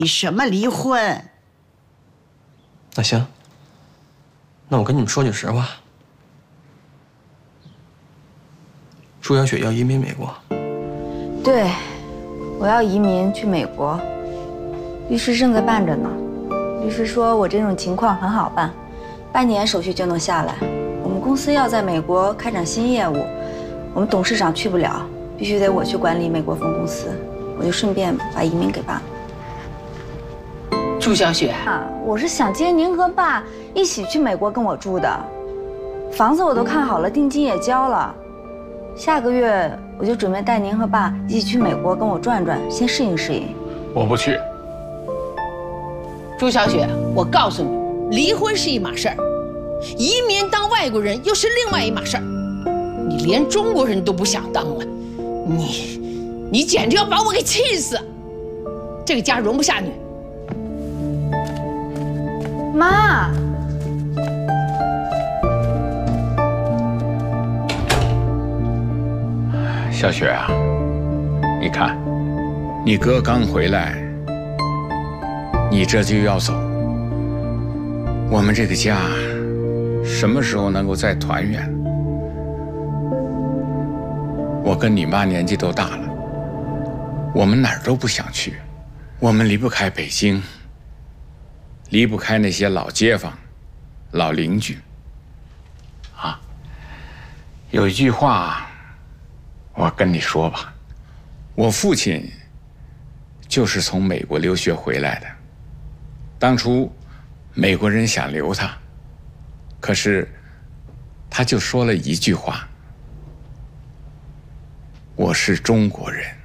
你什么离婚？ 那行，那我跟你们说句实话，朱小雪要移民美国。 对，我要移民去美国，律师正在办着呢。律师说我这种情况很好办，半年手续就能下来。我们公司要在美国开展新业务，我们董事长去不了，必须得我去管理美国分公司，我就顺便把移民给办了。 朱小雪啊，我是想接您和爸一起去美国跟我住的，房子我都看好了，定金也交了，下个月我就准备带您和爸一起去美国跟我转转，先适应适应。 我不去。 朱小雪，我告诉你，离婚是一码事儿，移民当外国人又是另外一码事儿。你连中国人都不想当了，你简直要把我给气死！这个家容不下你。 妈， 小雪啊，你看，你哥刚回来，你这就要走，我们这个家什么时候能够再团圆？我跟你妈年纪都大了，我们哪儿都不想去，我们离不开北京，离不开那些老街坊、老邻居。啊，有一句话，我跟你说吧，我父亲就是从美国留学回来的。当初美国人想留他，可是他就说了一句话：“我是中国人。”